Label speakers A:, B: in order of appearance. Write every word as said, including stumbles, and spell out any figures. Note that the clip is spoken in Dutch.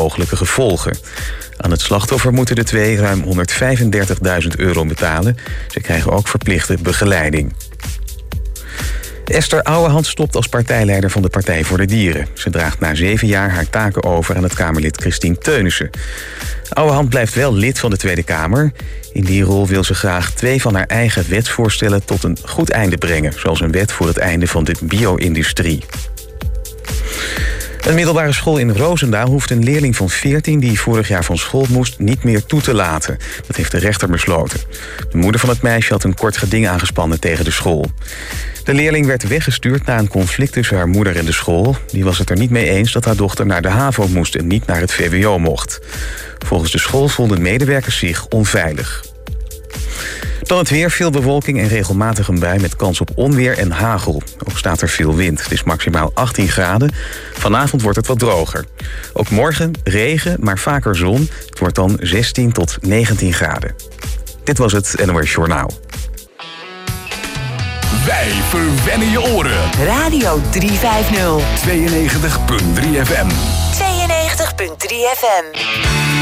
A: mogelijke gevolgen. Aan het slachtoffer moeten de twee ruim honderdvijfendertigduizend euro betalen. Ze krijgen ook verplichte begeleiding. Esther Ouwehand stopt als partijleider van de Partij voor de Dieren. Ze draagt na zeven jaar haar taken over aan het Kamerlid Christien Teunissen. Ouwehand blijft wel lid van de Tweede Kamer. In die rol wil ze graag twee van haar eigen wetsvoorstellen tot een goed einde brengen, zoals een wet voor het einde van de bio-industrie. Een middelbare school in Roosendaal hoeft een leerling van veertien... die vorig jaar van school moest, niet meer toe te laten. Dat heeft de rechter besloten. De moeder van het meisje had een kort geding aangespannen tegen de school. De leerling werd weggestuurd na een conflict tussen haar moeder en de school. Die was het er niet mee eens dat haar dochter naar de HAVO moest en niet naar het V W O mocht. Volgens de school voelden medewerkers zich onveilig. Dan het weer, veel bewolking en regelmatig een bui met kans op onweer en hagel. Ook staat er veel wind. Het is maximaal achttien graden. Vanavond wordt het wat droger. Ook morgen regen, maar vaker zon. Het wordt dan zestien tot negentien graden. Dit was het N O S Journaal.
B: Wij verwennen je oren.
C: Radio driehonderdvijftig.
B: tweeënnegentig komma drie F M.
C: tweeënnegentig komma drie F M.